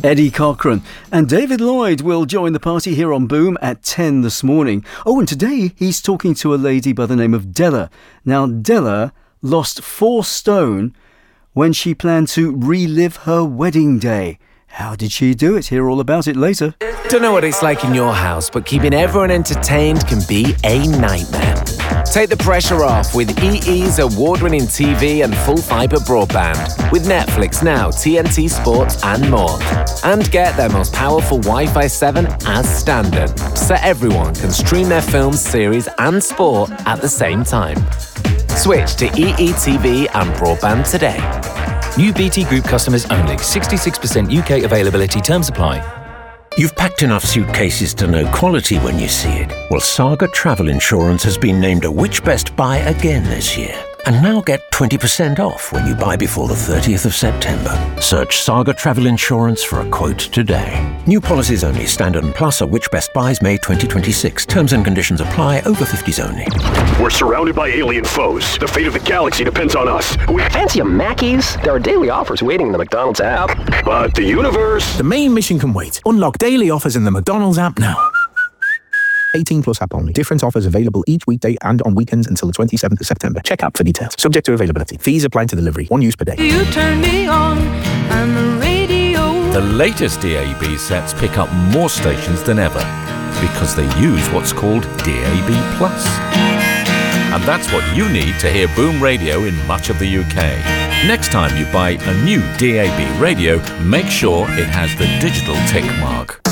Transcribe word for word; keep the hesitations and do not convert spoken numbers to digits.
Eddie Cochran. And David Lloyd will join the party here on Boom at ten this morning. Oh, and today he's talking to a lady by the name of Della. Now, Della lost four stone when she planned to relive her wedding day. How did she do it? Hear all about it later. Don't know what it's like in your house, but keeping everyone entertained can be a nightmare. Take the pressure off with E E's award-winning T V and full-fibre broadband. With Netflix Now, T N T Sports and more. And get their most powerful Wi-Fi seven as standard, so everyone can stream their films, series and sport at the same time. Switch to E E T V and broadband today. New B T Group customers only. sixty-six percent U K availability. Terms apply. You've packed enough suitcases to know quality when you see it. Well, Saga Travel Insurance has been named a Which Best Buy again this year. And now get twenty percent off when you buy before the thirtieth of September. Search Saga Travel Insurance for a quote today. New policies only. Standard and Plus are Which Best Buys May twenty twenty-six. Terms and conditions apply. Over fifties only. We're surrounded by alien foes. The fate of the galaxy depends on us. We Fancy a Mackey's? There are daily offers waiting in the McDonald's app. But the universe... The main mission can wait. Unlock daily offers in the McDonald's app now. eighteen plus app only. Different offers available each weekday and on weekends until the twenty-seventh of September. Check app for details. Subject to availability. Fees apply to delivery. One use per day. You turn me on, I'm the radio. The latest D A B sets pick up more stations than ever because they use what's called D A B plus. And that's what you need to hear Boom Radio in much of the U K. Next time you buy a new D A B radio, make sure it has the digital tick mark.